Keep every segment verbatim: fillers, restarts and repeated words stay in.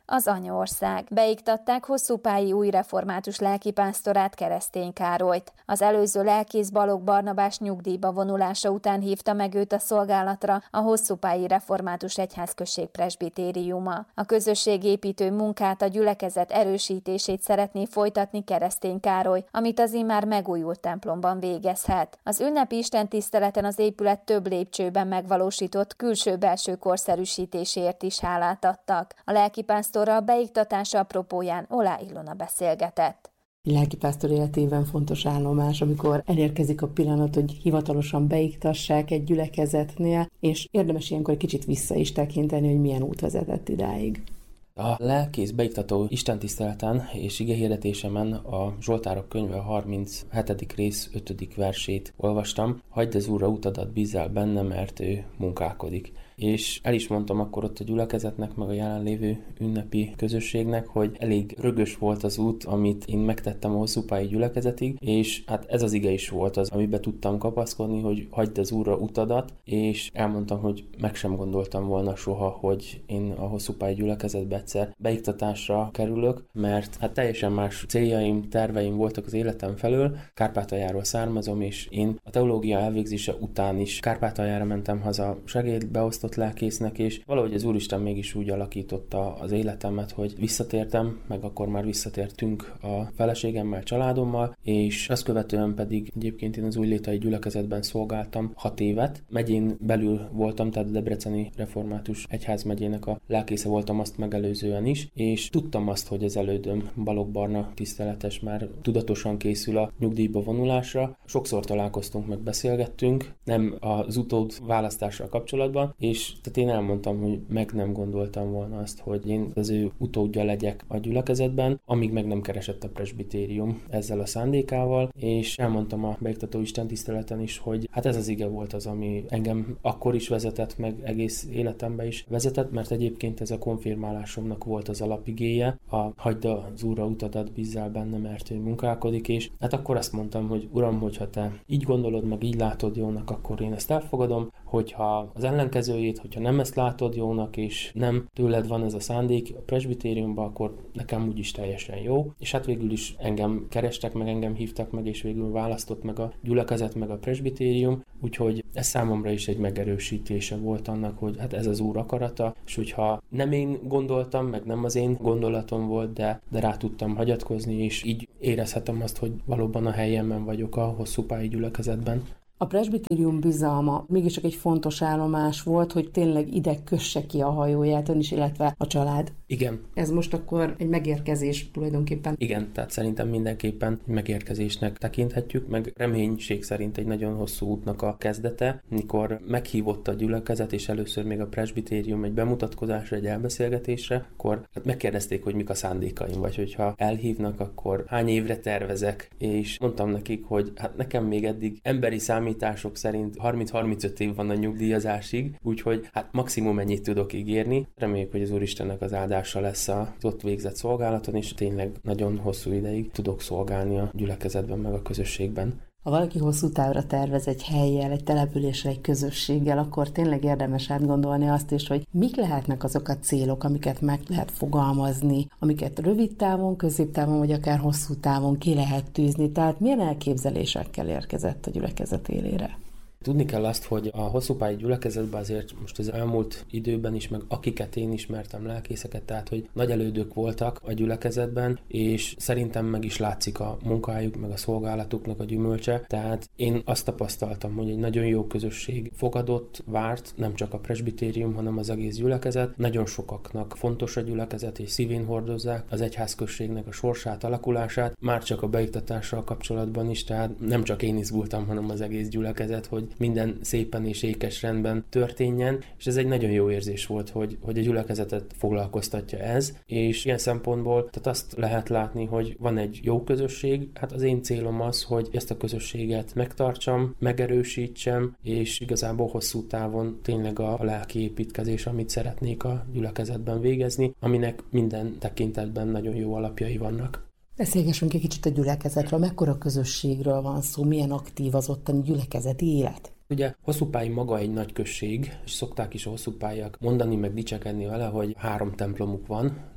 az anyaország. Beiktatták Hosszúpályi új református lelkipásztorát, Keresztény Károlyt. Az előző lelkész Balogh Barnabás nyugdíjba vonulása után hívta meg őt a szolgálatra a Hosszúpályi Református Egyházközség presbitériuma. A közösségépítő munkát, a gyülekezet erősítését szeretné folytatni Keresztény Károly, amit az immár megújult templomban végezhet. Az ünnepi istentiszteleten az épület több lépcsőben megvalósított külső-belső korszerűsítésért is hálát adtak. A lelkipásztorral beiktatása apropóján Olá Ilona beszélgetett. Lelkipásztor életében fontos állomás, amikor elérkezik a pillanat, hogy hivatalosan beiktassák egy gyülekezetnél, és érdemes ilyenkor egy kicsit vissza is tekinteni, hogy milyen út vezetett idáig. A lelkész beiktató istentiszteleten és igehirdetésemen a Zsoltárok könyve a harminchetedik rész ötödik versét olvastam. Hagyd az Úrra utadat, bízzál benne, mert ő munkálkodik. És el is mondtam akkor ott a gyülekezetnek, meg a jelenlévő ünnepi közösségnek, hogy elég rögös volt az út, amit én megtettem a Hosszúpályi gyülekezetig, és hát ez az ige is volt az, amiben tudtam kapaszkodni, hogy hagyd az Úrra utadat, és elmondtam, hogy meg sem gondoltam volna soha, hogy én a Hosszúpályi gyülekezetbe egyszer beiktatásra kerülök, mert hát teljesen más céljaim, terveim voltak az életem felől. Kárpátaljáról származom, és én a teológia elvégzése után is Kárpátaljára mentem haza segédbeosztó lelkésznek, és valahogy az Úristen mégis úgy alakította az életemet, hogy visszatértem, meg akkor már visszatértünk a feleségemmel, családommal, és azt követően pedig egyébként én az Újlétai gyülekezetben szolgáltam hat évet. Megyén belül voltam, tehát a Debreceni Református Egyházmegyének a lelkésze voltam azt megelőzően is, és tudtam azt, hogy az elődöm Balogh Barna tiszteletes már tudatosan készül a nyugdíjba vonulásra. Sokszor találkoztunk, meg beszélgettünk, nem az utód választással kapcsolatban, és És tehát én elmondtam, hogy meg nem gondoltam volna azt, hogy én az ő utódja legyek a gyülekezetben, amíg meg nem keresett a presbitérium ezzel a szándékával, és elmondtam a beiktató istentiszteleten is, hogy hát ez az ige volt az, ami engem akkor is vezetett, meg egész életembe is vezetett, mert egyébként ez a konfirmálásomnak volt az alapigéje, a hagyd az Úrra utadat, bízzál benne, mert ő munkálkodik, és hát akkor azt mondtam, hogy Uram, hogyha te így gondolod, meg így látod jónak, akkor én ezt elfogadom, hogyha az ellenkezőjét, hogyha nem ezt látod jónak, és nem tőled van ez a szándék a presbitériumban, akkor nekem úgyis teljesen jó. És hát végül is engem kerestek, meg engem hívtak meg, és végül választott meg a gyülekezet, meg a presbitérium, úgyhogy ez számomra is egy megerősítése volt annak, hogy hát ez az Úr akarata, és hogyha nem én gondoltam, meg nem az én gondolatom volt, de, de rá tudtam hagyatkozni, és így érezhetem azt, hogy valóban a helyemben vagyok a Hosszúpályi gyülekezetben. A presbitérium bizalma mégiscsak egy fontos állomás volt, hogy tényleg ide kösse ki a hajóját ön is, illetve a család. Igen. Ez most akkor egy megérkezés tulajdonképpen. Igen, tehát szerintem mindenképpen megérkezésnek tekinthetjük, meg reménység szerint egy nagyon hosszú útnak a kezdete, mikor meghívott a gyülekezet, és először még a presbitérium egy bemutatkozásra, egy elbeszélgetésre, akkor hát megkérdezték, hogy mik a szándékaim, vagy hogyha elhívnak, akkor hány évre tervezek, és mondtam nekik, hogy hát nekem még eddig emberi számítások szerint harminc-harmincöt év van a nyugdíjazásig, úgyhogy hát maximum ennyit tudok ígérni. Reméljük, hogy az Úristennek az áldása lesz az ott végzett szolgálaton, és tényleg nagyon hosszú ideig tudok szolgálni a gyülekezetben, meg a közösségben. Ha valaki hosszú távra tervez egy hellyel, egy településsel, egy közösséggel, akkor tényleg érdemes átgondolni azt is, hogy mik lehetnek azok a célok, amiket meg lehet fogalmazni, amiket rövid távon, középtávon, vagy akár hosszú távon ki lehet tűzni. Tehát milyen elképzelésekkel érkezett a gyülekezet élére? Tudni kell azt, hogy a Hosszúpályi gyülekezetben azért most az elmúlt időben is, meg akiket én ismertem, lelkészeket, tehát hogy nagy elődök voltak a gyülekezetben, és szerintem meg is látszik a munkájuk, meg a szolgálatuknak a gyümölcse. Tehát én azt tapasztaltam, hogy egy nagyon jó közösség fogadott, várt, nem csak a presbitérium, hanem az egész gyülekezet. Nagyon sokaknak fontos a gyülekezet, és szívén hordozzák az egyházközségnek a sorsát, alakulását, már csak a beiktatással kapcsolatban is, tehát nem csak én izgultam, hanem az egész gyülekezet, hogy minden szépen és ékes rendben történjen, és ez egy nagyon jó érzés volt, hogy, hogy a gyülekezetet foglalkoztatja ez, és ilyen szempontból tehát azt lehet látni, hogy van egy jó közösség, hát az én célom az, hogy ezt a közösséget megtartsam, megerősítsem, és igazából hosszú távon tényleg a, a lelki építkezés, amit szeretnék a gyülekezetben végezni, aminek minden tekintetben nagyon jó alapjai vannak. Beszélgessünk egy kicsit a gyülekezetről, mekkora közösségről van szó, milyen aktív az ottani gyülekezeti élet? Ugye Hosszúpályi maga egy nagy község, és szokták is a hosszúpályiak mondani, meg dicsekedni vele, hogy három templomuk van,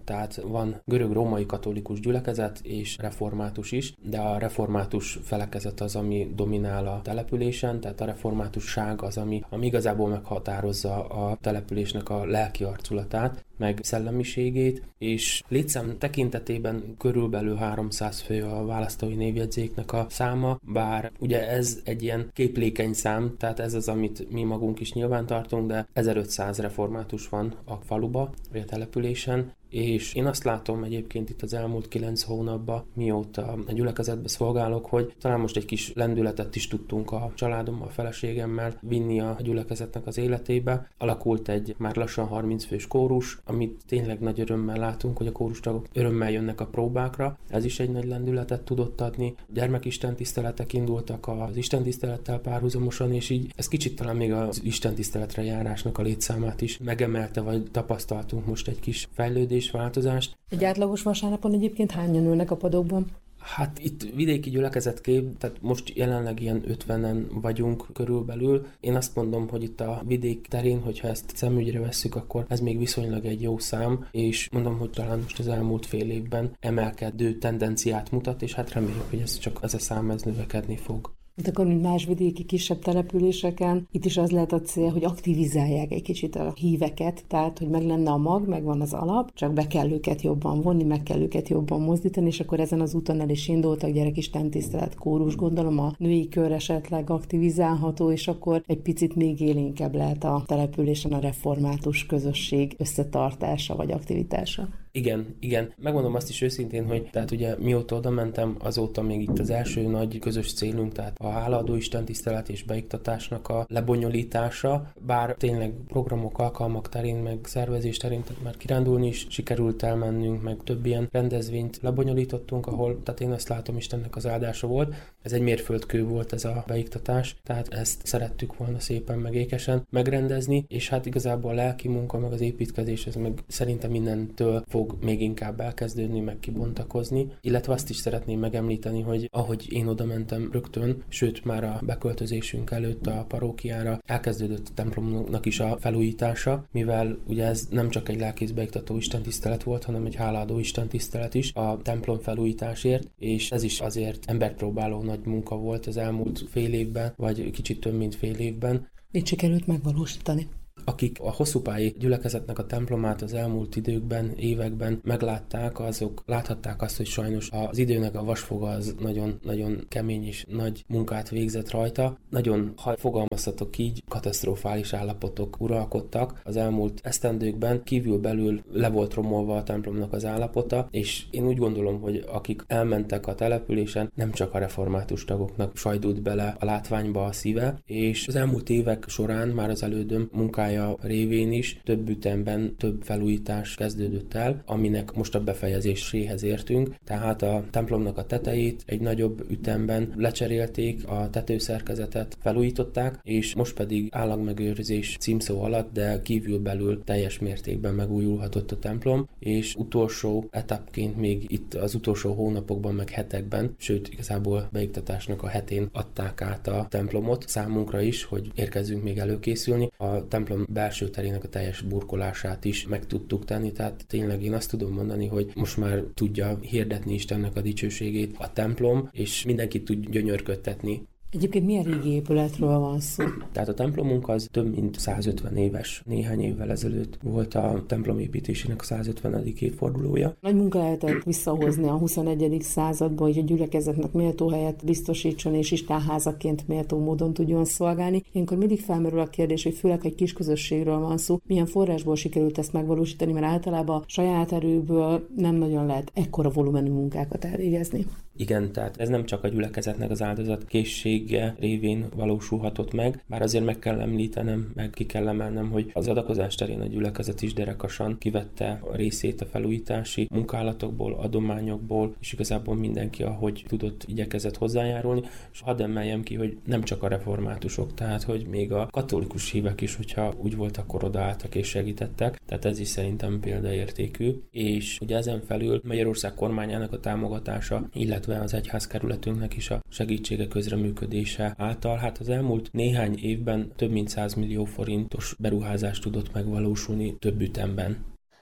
tehát van görög-római katolikus gyülekezet és református is, de a református felekezet az, ami dominál a településen, tehát a reformátusság az, ami, ami igazából meghatározza a településnek a lelki arculatát, meg szellemiségét, és létszám tekintetében körülbelül háromszáz fő a választói névjegyzéknek a száma, bár ugye ez egy ilyen képlékeny szám, tehát ez az, amit mi magunk is nyilván tartunk, de ezerötszáz református van a faluba, vagy a településen, és én azt látom egyébként itt az elmúlt kilenc hónapban, mióta a gyülekezetbe szolgálok, hogy talán most egy kis lendületet is tudtunk a családommal, a feleségemmel vinni a gyülekezetnek az életébe. Alakult egy már lassan harminc fős kórus, amit tényleg nagy örömmel látunk, hogy a kórustagok örömmel jönnek a próbákra. Ez is egy nagy lendületet tudott adni. Gyermekistentiszteletek indultak az istentisztelettel párhuzamosan, és így ez kicsit talán még az istentiszteletre járásnak a létszámát is megemelte, vagy tapasztaltunk most egy kis fejlődést, változást. Egy átlagos vasárnapon egyébként hányan ülnek a padokban? Hát itt vidéki gyülekezetkép, tehát most jelenleg ilyen ötvenen vagyunk körülbelül. Én azt mondom, hogy itt a vidék terén, hogyha ezt szemügyre vesszük, akkor ez még viszonylag egy jó szám, és mondom, hogy talán most az elmúlt fél évben emelkedő tendenciát mutat, és hát reméljük, hogy ez csak ez a szám ez növekedni fog. Hát akkor, mint más vidéki kisebb településeken, itt is az lehet a cél, hogy aktivizálják egy kicsit a híveket, tehát, hogy meg lenne a mag, meg van az alap, csak be kell őket jobban vonni, meg kell őket jobban mozdítani, és akkor ezen az úton el is indultak gyerekistentisztelet, kórus, gondolom a női kör esetleg aktivizálható, és akkor egy picit még élénkebb lehet a településen a református közösség összetartása vagy aktivitása. Igen, igen. Megmondom azt is őszintén, hogy tehát ugye mióta oda mentem, azóta még itt az első nagy közös célunk, tehát a hálaadó istentisztelet és beiktatásnak a lebonyolítása, bár tényleg programok, alkalmak terén, meg szervezés terén, tehát már kirándulni is sikerült elmennünk, meg több ilyen rendezvényt lebonyolítottunk, ahol, tehát én azt látom, Istennek az áldása volt. Ez egy mérföldkő volt ez a beiktatás, tehát ezt szerettük volna szépen meg ékesen megrendezni, és hát igazából a lelki munka, meg az építkezés, ez meg szerintem mindentől fog még inkább elkezdődni, meg kibontakozni, illetve azt is szeretném megemlíteni, hogy ahogy én oda mentem rögtön, sőt már a beköltözésünk előtt a parókiára elkezdődött a templomnak is a felújítása, mivel ugye ez nem csak egy lelkészbeiktató istentisztelet volt, hanem egy hálaadó istentisztelet is a templom felújításért, és ez is azért emberpróbáló nagy munka volt az elmúlt fél évben, vagy kicsit több mint fél évben. Mit sikerült megvalósítani? Akik a hosszúpályi gyülekezetnek a templomát az elmúlt időkben, években meglátták, azok láthatták azt, hogy sajnos az időnek a vasfoga az nagyon-nagyon kemény és nagy munkát végzett rajta. Nagyon, ha fogalmazhatok így, katasztrofális állapotok uralkodtak az elmúlt esztendőkben, kívül-belül le volt romolva a templomnak az állapota, és én úgy gondolom, hogy akik elmentek a településen, nem csak a református tagoknak sajdult bele a látványba a szíve, és az elmúlt évek során már az elődöm munkája révén is több ütemben több felújítás kezdődött el, aminek most a befejezéséhez értünk. Tehát a templomnak a tetejét egy nagyobb ütemben lecserélték, a tetőszerkezetet felújították, és most pedig állagmegőrzés címszó alatt, de kívül-belül teljes mértékben megújulhatott a templom, és utolsó etapként még itt az utolsó hónapokban, meg hetekben, sőt igazából beiktatásnak a hetén adták át a templomot számunkra is, hogy érkezzünk még előkészülni. A templom belső terének a teljes burkolását is meg tudtuk tenni, tehát tényleg én azt tudom mondani, hogy most már tudja hirdetni Istennek a dicsőségét a templom, és mindenki tud gyönyörködtetni. Egyébként milyen régi épületről van szó? Tehát a templomunk az több mint százötven éves. Néhány évvel ezelőtt volt a templom építésének a százötvenedik évfordulója. Nagy munka lehetett visszahozni a huszonegyedik századba, hogy a gyülekezetnek méltó helyet biztosítson, és istenházaként méltó módon tudjon szolgálni. Ilyenkor mindig felmerül a kérdés, hogy főleg egy kis közösségről van szó, milyen forrásból sikerült ezt megvalósítani, mert általában saját erőből nem nagyon lehet ekkora volumenű munkákat elvégezni. Igen, tehát ez nem csak a gyülekezetnek az áldozat készsége révén valósulhatott meg, bár azért meg kell említenem, meg ki kell emelnem, hogy az adakozás terén a gyülekezet is derekasan kivette a részét a felújítási munkálatokból, adományokból, és igazából mindenki, ahogy tudott, igyekezett hozzájárulni, és hadd emeljem ki, hogy nem csak a reformátusok, tehát hogy még a katolikus hívek is, hogyha úgy volt, akkor odaálltak és segítettek, tehát ez is szerintem példaértékű, és ugye ezen felül Magyarország kormányának a támogatása, illetve az egyházkerületünknek is a segítsége, közreműködése által, hát az elmúlt néhány évben több mint száz millió forintos beruházást tudott megvalósulni több ütemben.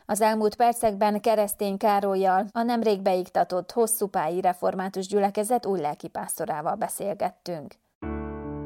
Az elmúlt percekben Keresztény Károllyal, a nemrég beiktatott Hosszúpályi Református Gyülekezet új lelkipásztorával beszélgettünk.